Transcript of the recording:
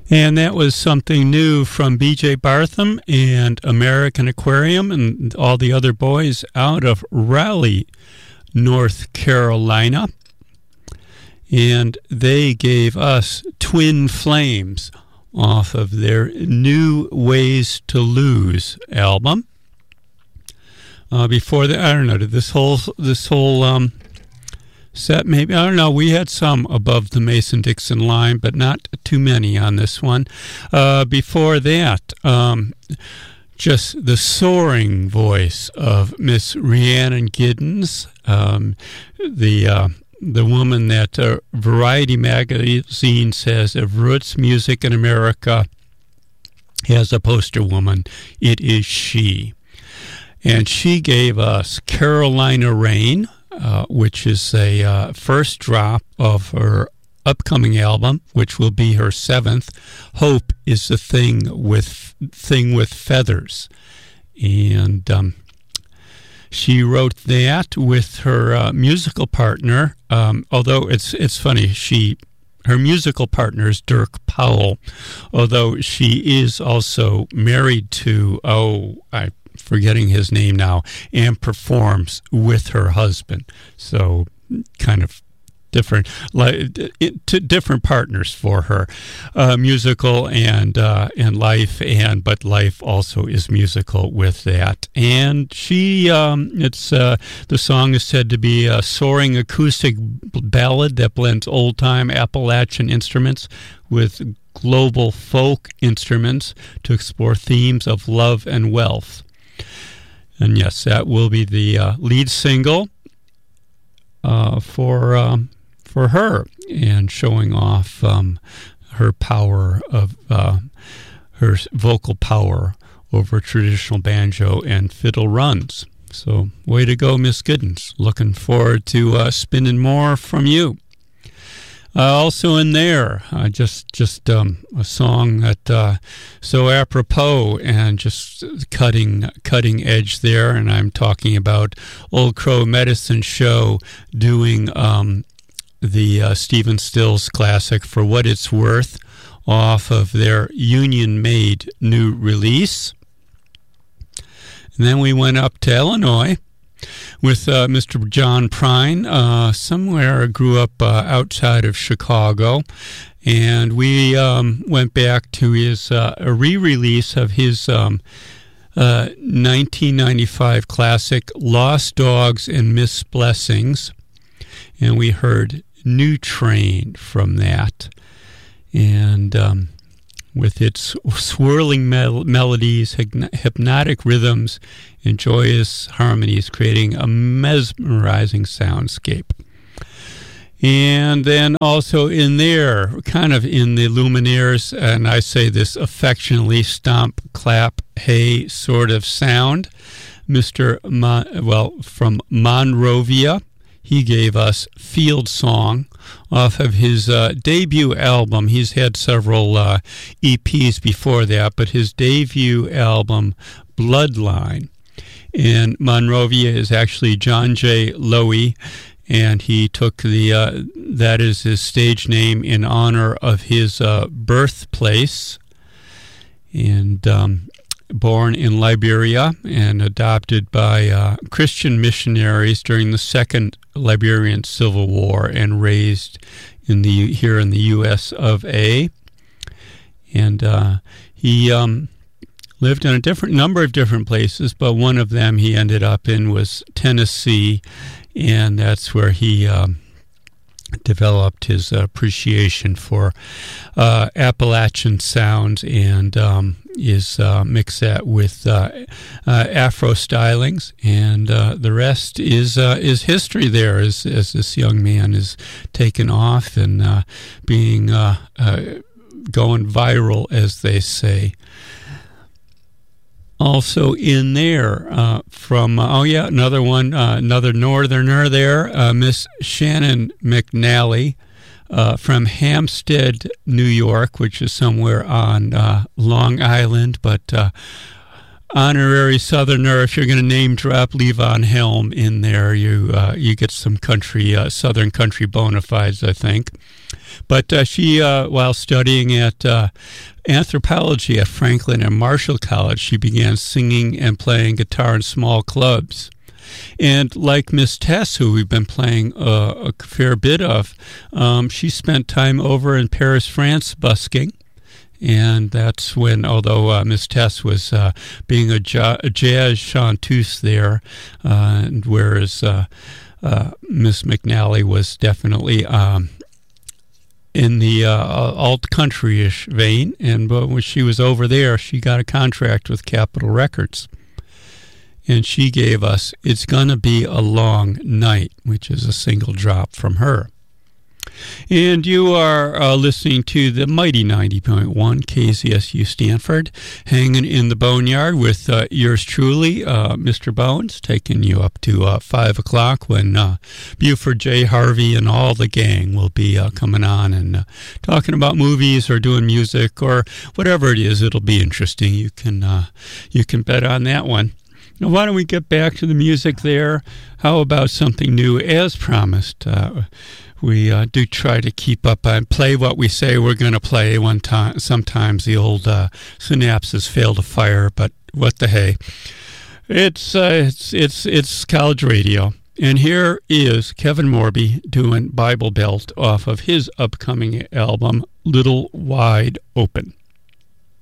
And that was something new from B.J. Bartham and American Aquarium and all the other boys out of Raleigh, North Carolina. And they gave us Twin Flames off of their New Ways to Lose album. Before that, I don't know, did this whole set, maybe, I don't know, we had some above the Mason-Dixon line, but not too many on this one. Before that, just the soaring voice of Miss Rhiannon Giddens, the woman that Variety magazine says of roots music in America has a poster woman. It is she. And she gave us Carolina Rain, which is a first drop of her upcoming album, which will be her 7th. Hope is the thing with feathers. And she wrote that with her musical partner, although it's funny, her musical partner is Dirk Powell, although she is also married to, I'm forgetting his name now, and performs with her husband. So kind of different partners for her, musical and life, but life also is musical with that. And she, the song is said to be a soaring acoustic ballad that blends old-time Appalachian instruments with global folk instruments to explore themes of love and wealth. And yes, that will be the lead single for her, and showing off her power of her vocal power over traditional banjo and fiddle runs. So, way to go, Miss Giddens. Looking forward to spinning more from you. Also in there, just a song that so apropos and just cutting edge there, and I'm talking about Old Crow Medicine Show doing the Stephen Stills classic For What It's Worth off of their Union-made new release. And then we went up to Illinois with Mr. John Prine, somewhere grew up outside of Chicago, and we went back to his a re-release of his 1995 classic Lost Dogs and Missed Blessings, and we heard New Train from that, and with its swirling melodies, hypnotic rhythms, and joyous harmonies, creating a mesmerizing soundscape. And then also in there, kind of in the Lumineers, and I say this affectionately, stomp, clap, hey sort of sound, from Monrovia, he gave us Field Song off of his debut album. He's had several EPs before that, but his debut album, Bloodline. And Monrovia is actually John J. Lowy, and he took that is his stage name in honor of his birthplace. And born in Liberia and adopted by Christian missionaries during the Second Liberian Civil War, and raised here in the U.S. of A. And he lived in a number of different places, but one of them he ended up in was Tennessee, and that's where he developed his appreciation for Appalachian sounds, and is mix that with Afro stylings, and the rest is history there as this young man is taken off and being going viral, as they say. Also in there from another one, another northerner there, Miss Shannon McNally, from Hampstead, New York, which is somewhere on Long Island, but honorary Southerner. If you're going to name drop Levon Helm in there, you get some country, Southern country bona fides, I think. But she, while studying at anthropology at Franklin and Marshall College, she began singing and playing guitar in small clubs. And like Miss Tess, who we've been playing a fair bit of, she spent time over in Paris, France, busking. And that's when, although Miss Tess was being a jazz chanteuse there, whereas Miss McNally was definitely in the alt-country-ish vein. And when she was over there, she got a contract with Capitol Records. And she gave us It's Gonna Be a Long Night, which is a single drop from her. And you are listening to the mighty 90.1 KZSU Stanford, hanging in the boneyard with yours truly, Mr. Bones, taking you up to 5 o'clock when Buford J. Harvey and all the gang will be coming on and talking about movies or doing music or whatever it is. It'll be interesting. You can bet on that one. Now, why don't we get back to the music there? How about something new as promised? We do try to keep up and play what we say we're going to play. Sometimes the old synapses fail to fire, but what the hey. It's college radio. And here is Kevin Morby doing Bible Belt off of his upcoming album, Little Wide Open.